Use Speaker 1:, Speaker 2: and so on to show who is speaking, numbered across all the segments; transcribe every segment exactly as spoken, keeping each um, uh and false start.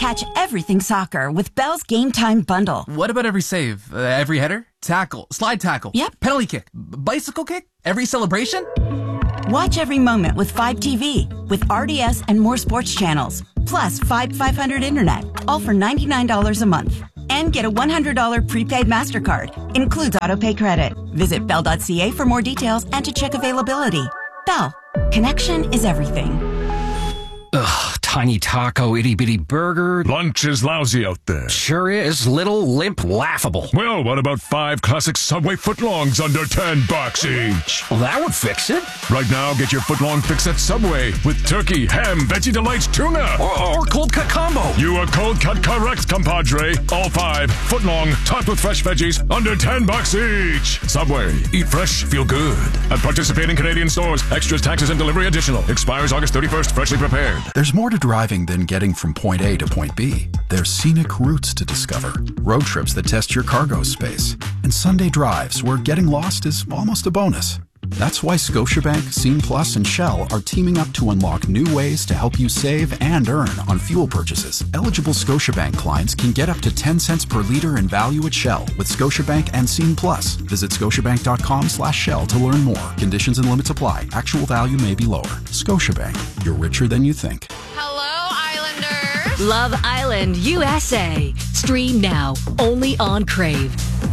Speaker 1: Catch everything soccer with Bell's Game Time Bundle.
Speaker 2: What about every save? Uh, every header? Tackle? Slide tackle?
Speaker 1: Yep.
Speaker 2: Penalty kick? B- bicycle kick? Every celebration?
Speaker 1: Watch every moment with five T V with R D S and more sports channels. Plus five five hundred internet, all for ninety-nine dollars a month. And get a one hundred dollars prepaid MasterCard. Includes autopay credit. Visit bell dot c a for more details and to check availability. Bell. Connection is everything.
Speaker 3: Ugh, tiny taco, itty bitty burger.
Speaker 4: Lunch is lousy out there.
Speaker 3: Sure is. Little, limp, laughable.
Speaker 4: Well, what about five classic Subway footlongs under ten bucks each?
Speaker 3: Well, that would fix it.
Speaker 4: Right now, get your footlong fix at Subway with turkey, ham, Veggie Delights, tuna.
Speaker 3: Or, or cold cut combo.
Speaker 4: You are cold cut correct, compadre. All five footlong, topped with fresh veggies, under ten bucks each. Subway. Eat fresh, feel good. At participating Canadian stores. Extras, taxes, and delivery additional. Expires August thirty-first. Freshly prepared.
Speaker 5: There's more to driving than getting from point A to point B. There's scenic routes to discover, road trips that test your cargo space, and Sunday drives where getting lost is almost a bonus. That's why Scotiabank, Scene Plus, and Shell are teaming up to unlock new ways to help you save and earn on fuel purchases. Eligible Scotiabank clients can get up to ten cents per liter in value at Shell with Scotiabank and Scene Plus. Visit scotiabank.com slash Shell to learn more. Conditions and limits apply. Actual value may be lower. Scotiabank. You're richer than you think.
Speaker 6: Hello, Islanders.
Speaker 7: Love Island U S A. Stream now, only on Crave.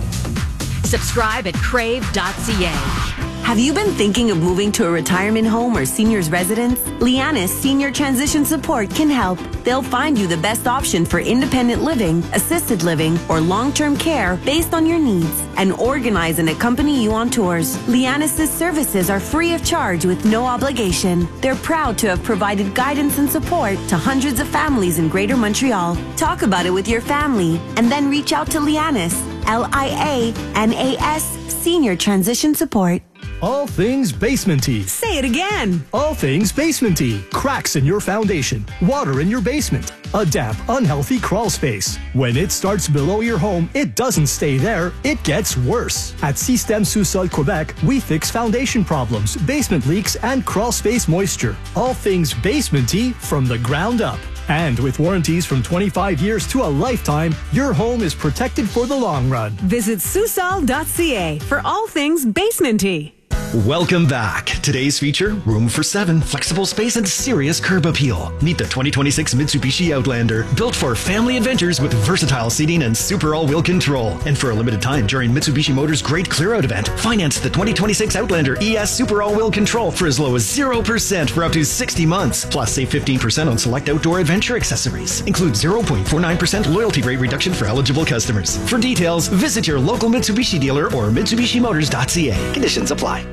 Speaker 7: Subscribe at crave dot c a.
Speaker 8: Have you been thinking of moving to a retirement home or senior's residence? Lianis Senior Transition Support can help. They'll find you the best option for independent living, assisted living, or long-term care based on your needs and organize and accompany you on tours. Lianis' services are free of charge with no obligation. They're proud to have provided guidance and support to hundreds of families in Greater Montreal. Talk about it with your family and then reach out to Lianis, L I A N A S, Senior Transition Support.
Speaker 9: All things basement-y.
Speaker 8: Say it again.
Speaker 9: All things basement-y. Cracks in your foundation. Water in your basement. A damp, unhealthy crawl space. When it starts below your home, it doesn't stay there. It gets worse. At Système Sous-Sol Quebec, we fix foundation problems, basement leaks, and crawl space moisture. All things basement-y from the ground up. And with warranties from twenty-five years to a lifetime, your home is protected for the long run.
Speaker 8: Visit Susol dot c a for all things basement-y.
Speaker 10: Welcome back. Today's feature, room for seven, flexible space and serious curb appeal. Meet the twenty twenty-six Mitsubishi Outlander, built for family adventures with versatile seating and super all-wheel control. And for a limited time during Mitsubishi Motors' Great Clear-Out event, finance the twenty twenty-six Outlander E S Super All-Wheel Control for as low as zero percent for up to sixty months. Plus, save fifteen percent on select outdoor adventure accessories. Include zero point four nine percent loyalty rate reduction for eligible customers. For details, visit your local Mitsubishi dealer or Mitsubishi Motors dot c a. Conditions apply.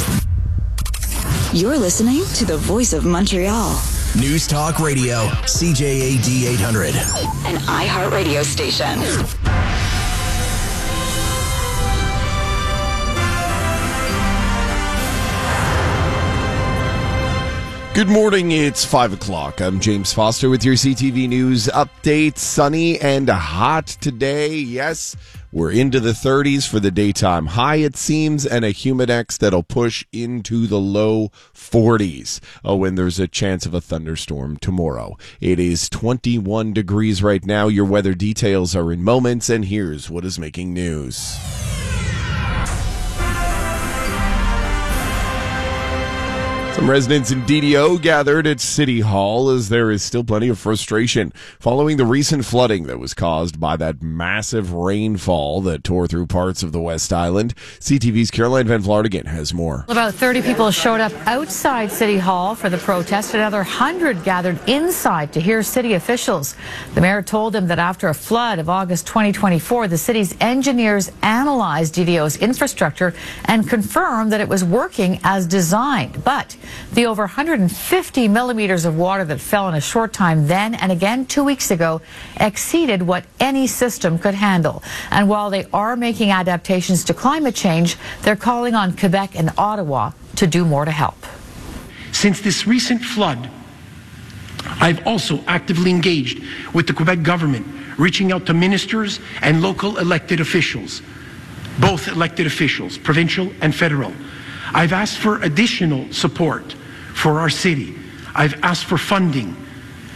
Speaker 11: You're listening to the Voice of Montreal.
Speaker 12: News Talk Radio, C J A D eight hundred.
Speaker 11: An iHeart radio station.
Speaker 13: Good morning, it's five o'clock. I'm James Foster with your C T V News update. Sunny and hot today. Yes, we're into the thirties for the daytime high, it seems, and a humidex that'll push into the low forties. Oh, and there's a chance of a thunderstorm tomorrow. It is twenty-one degrees right now. Your weather details are in moments, and here's what is making news. Some residents in D D O gathered at City Hall as there is still plenty of frustration following the recent flooding that was caused by that massive rainfall that tore through parts of the West Island. C T V's Caroline Van Vlartigan has more.
Speaker 14: About thirty people showed up outside City Hall for the protest. Another one hundred gathered inside to hear city officials. The mayor told them that after a flood of August twenty twenty-four, the city's engineers analyzed D D O's infrastructure and confirmed that it was working as designed. But the over one hundred fifty millimeters of water that fell in a short time then and again two weeks ago exceeded what any system could handle. And while they are making adaptations to climate change, they're calling on Quebec and Ottawa to do more to help.
Speaker 15: Since this recent flood, I've also actively engaged with the Quebec government, reaching out to ministers and local elected officials, both elected officials, provincial and federal. I've asked for additional support for our city. I've asked for funding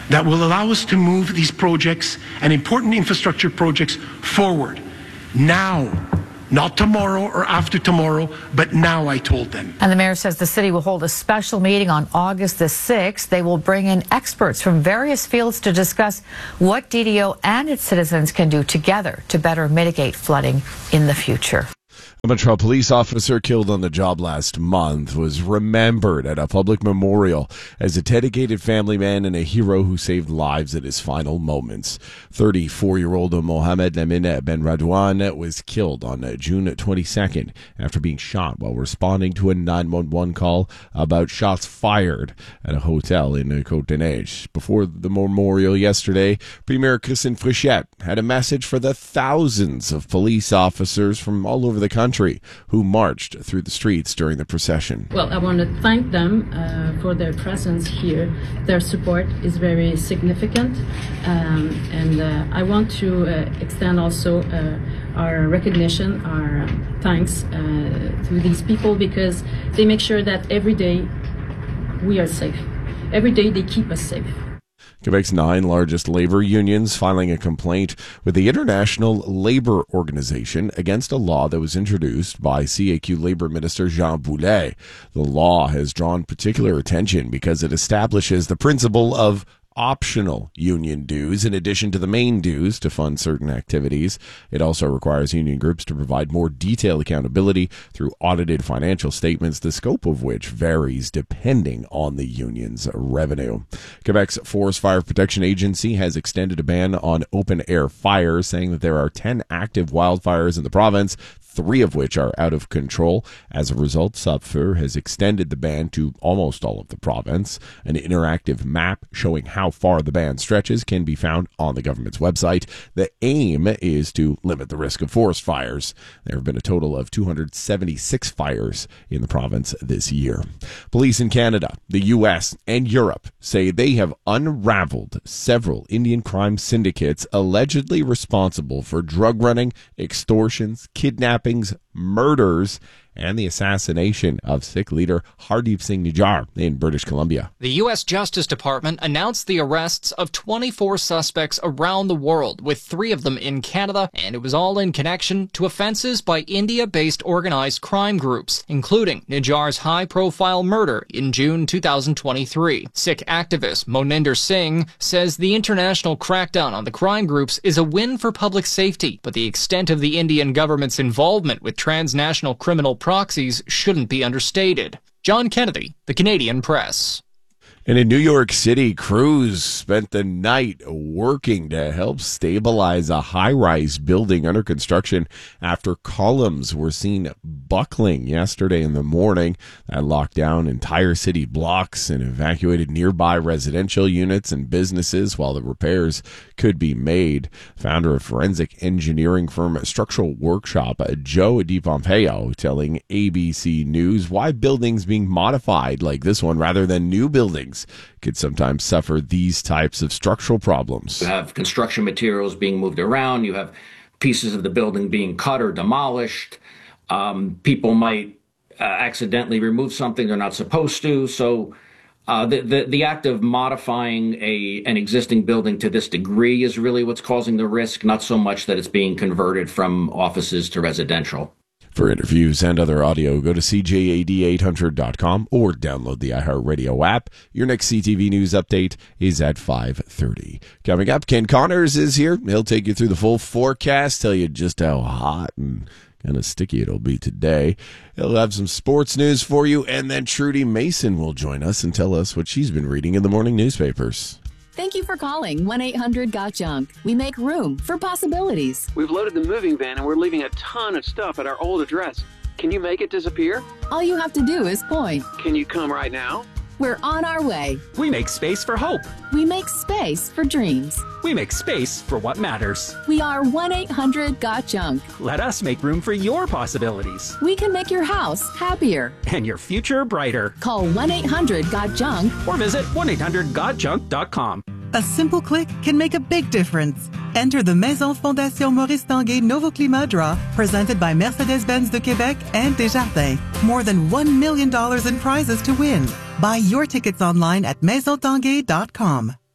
Speaker 15: that will allow us to move these projects and important infrastructure projects forward now. Not tomorrow or after tomorrow, but now, I told them.
Speaker 14: And the mayor says the city will hold a special meeting on August the sixth. They will bring in experts from various fields to discuss what D D O and its citizens can do together to better mitigate flooding in the future.
Speaker 13: A Montreal police officer killed on the job last month was remembered at a public memorial as a dedicated family man and a hero who saved lives at his final moments. thirty-four-year-old Mohamed Lamin Ben Radwan was killed on June twenty-second after being shot while responding to a nine one one call about shots fired at a hotel in Côte-des-Neiges. Before the memorial yesterday, Premier Christine Frichette had a message for the thousands of police officers from all over the country who marched through the streets during the procession.
Speaker 16: Well, I want to thank them uh, for their presence here. Their support is very significant, um, and uh, I want to uh, extend also uh, our recognition, our um, thanks uh, to these people, because they make sure that every day we are safe. Every day they keep us safe.
Speaker 13: Quebec's nine largest labor unions filing a complaint with the International Labour Organization against a law that was introduced by C A Q Labour Minister Jean Boulet. The law has drawn particular attention because it establishes the principle of optional union dues in addition to the main dues to fund certain activities. It also requires union groups to provide more detailed accountability through audited financial statements, the scope of which varies depending on the union's revenue. Quebec's Forest Fire Protection Agency has extended a ban on open-air fires, saying that there are ten active wildfires in the province, three of which are out of control. As a result, Sapfeur has extended the ban to almost all of the province. An interactive map showing how far the ban stretches can be found on the government's website. The aim is to limit the risk of forest fires. There have been a total of two hundred seventy-six fires in the province this year. Police in Canada, the U S, and Europe say they have unraveled several Indian crime syndicates allegedly responsible for drug running, extortions, kidnappings, murders, and the assassination of Sikh leader Hardeep Singh Nijjar in British Columbia.
Speaker 17: The U S Justice Department announced the arrests of twenty-four suspects around the world, with three of them in Canada, and it was all in connection to offenses by India-based organized crime groups, including Nijjar's high-profile murder in June two thousand twenty-three. Sikh activist Moninder Singh says the international crackdown on the crime groups is a win for public safety, but the extent of the Indian government's involvement with transnational criminal proxies shouldn't be understated. John Kennedy, The Canadian Press.
Speaker 13: And in New York City, crews spent the night working to help stabilize a high-rise building under construction after columns were seen buckling yesterday in the morning. That locked down entire city blocks and evacuated nearby residential units and businesses while the repairs could be made. Founder of forensic engineering firm Structural Workshop, Joe DiPompeo, telling A B C News why buildings being modified like this one rather than new buildings could sometimes suffer these types of structural problems.
Speaker 18: You have construction materials being moved around. You have pieces of the building being cut or demolished. Um, people might uh, accidentally remove something they're not supposed to. So uh, the, the, the act of modifying a, an existing building to this degree is really what's causing the risk, not so much that it's being converted from offices to residential.
Speaker 13: For interviews and other audio, go to C J A D eight hundred dot com or download the iHeartRadio app. Your next C T V News update is at five thirty. Coming up, Ken Connors is here. He'll take you through the full forecast, tell you just how hot and kind of sticky it'll be today. He'll have some sports news for you, and then Trudy Mason will join us and tell us what she's been reading in the morning newspapers.
Speaker 19: Thank you for calling one eight hundred got junk. We make room for possibilities.
Speaker 20: We've loaded the moving van and we're leaving a ton of stuff at our old address. Can you make it disappear?
Speaker 19: All you have to do is point.
Speaker 20: Can you come right now?
Speaker 19: We're on our way.
Speaker 21: We make space for hope.
Speaker 19: We make space for dreams.
Speaker 21: We make space for what matters.
Speaker 19: We are one eight hundred got junk.
Speaker 21: Let us make room for your possibilities.
Speaker 19: We can make your house happier.
Speaker 21: And your future brighter.
Speaker 19: Call one eight hundred got junk.
Speaker 21: Or visit one eight hundred got junk dot com.
Speaker 22: A simple click can make a big difference. Enter the Maison Fondation Maurice Tanguay Nouveau Climat Draw, presented by Mercedes-Benz de Québec and Desjardins. More than one million dollars in prizes to win. Buy your tickets online at maison tanguay dot com.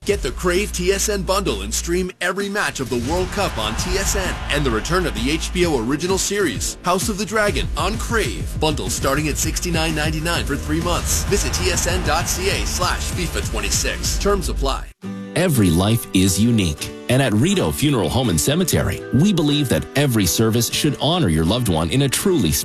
Speaker 1: Get the Crave T S N bundle and stream every match of the World Cup on T S N and the return of the H B O original series, House of the Dragon, on Crave. Bundle starting at sixty-nine ninety-nine for three months. Visit tsn.ca slash FIFA 26. Terms apply.
Speaker 2: Every life is unique. And at Rito Funeral Home and Cemetery, we believe that every service should honor your loved one in a truly